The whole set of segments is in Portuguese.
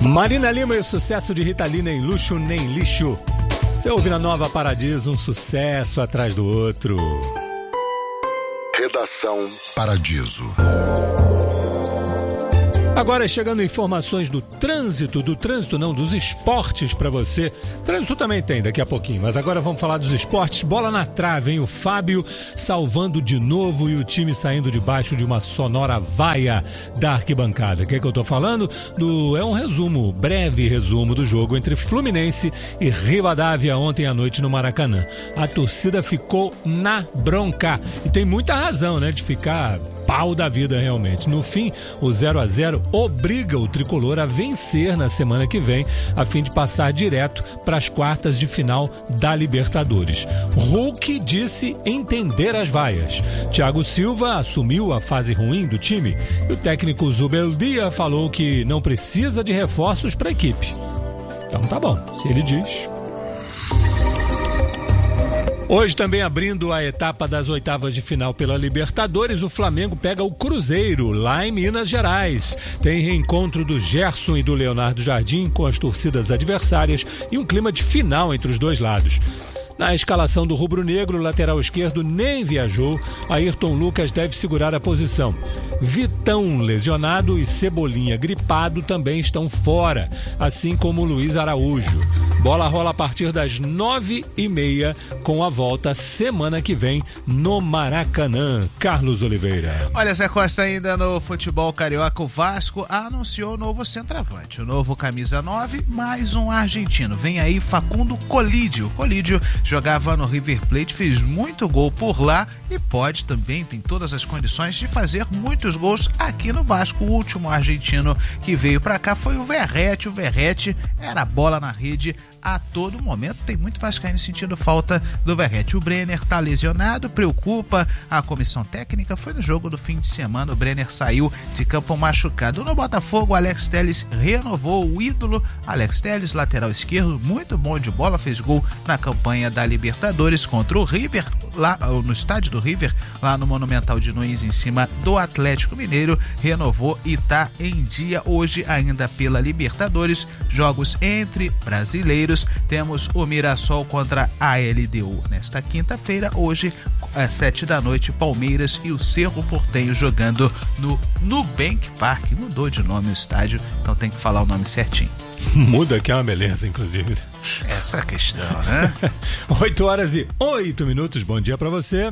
Marina Lima e o sucesso de Rita Lee, Nem Luxo, Nem Lixo. Você ouve na Nova Paradiso um sucesso atrás do outro. Redação Paradiso. Agora chegando informações do trânsito não, dos esportes para você. Trânsito também tem daqui a pouquinho, mas agora vamos falar dos esportes. Bola na trave, hein? O Fábio salvando de novo e o time saindo debaixo de uma sonora vaia da arquibancada. O que é que eu tô falando? É um breve resumo do jogo entre Fluminense e Rivadavia ontem à noite no Maracanã. A torcida ficou na bronca e tem muita razão, né, de ficar pau da vida realmente. No fim, o 0-0 obriga o tricolor a vencer na semana que vem, a fim de passar direto para as quartas de final da Libertadores. Hulk disse entender as vaias. Thiago Silva assumiu a fase ruim do time e o técnico Zubeldia falou que não precisa de reforços para a equipe. Então tá bom, se ele diz. Hoje também abrindo a etapa das oitavas de final pela Libertadores, o Flamengo pega o Cruzeiro, lá em Minas Gerais. Tem reencontro do Gerson e do Leonardo Jardim com as torcidas adversárias e um clima de final entre os dois lados. Na escalação do rubro-negro, o lateral esquerdo nem viajou. Ayrton Lucas deve segurar a posição. Vitão lesionado e Cebolinha gripado também estão fora, assim como Luiz Araújo. Bola rola a partir das 9h30 com a volta semana que vem no Maracanã. Carlos Oliveira. Olha, Zé Costa, ainda no futebol carioca, o Vasco anunciou o novo centroavante, o novo camisa 9, mais um argentino. Vem aí Facundo Colídio. Colídio jogava no River Plate, fez muito gol por lá e tem todas as condições de fazer muitos gols aqui no Vasco. O último argentino que veio pra cá foi o Verratti. O Verratti era bola na rede a todo momento. Tem muito vascaíno sentindo falta do Verratti. O Brenner tá lesionado, preocupa a comissão técnica. Foi no jogo do fim de semana, o Brenner saiu de campo machucado. No Botafogo, o Alex Telles renovou o ídolo. Alex Telles, lateral esquerdo, muito bom de bola, fez gol na campanha da Libertadores contra o River, lá no estádio do River, lá no Monumental de Nunes, em cima do Atlético Mineiro. Renovou e tá em dia hoje ainda pela Libertadores. Jogos entre brasileiros. Temos o Mirassol contra a LDU nesta quinta-feira. Hoje, às 7h, Palmeiras e o Cerro Porteño jogando no Nubank Park. Mudou de nome o estádio, então tem que falar o nome certinho. Muda, que é uma beleza, inclusive. Essa questão, né? 8h08. Bom dia pra você.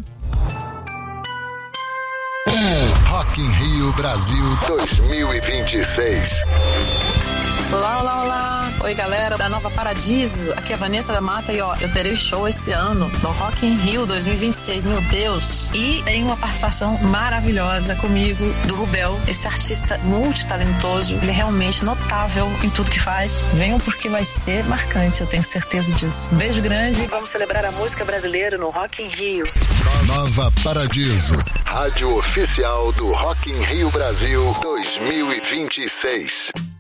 Rock in Rio Brasil 2026. Olá, olá, olá. Oi, galera da Nova Paradiso. Aqui é a Vanessa da Mata e eu terei show esse ano no Rock in Rio 2026, meu Deus. E tem uma participação maravilhosa comigo do Rubel, esse artista multitalentoso. Ele é realmente notável em tudo que faz. Venham porque vai ser marcante, eu tenho certeza disso. Um beijo grande. Vamos celebrar a música brasileira no Rock in Rio. Nova Paradiso, rádio oficial do Rock in Rio Brasil 2026.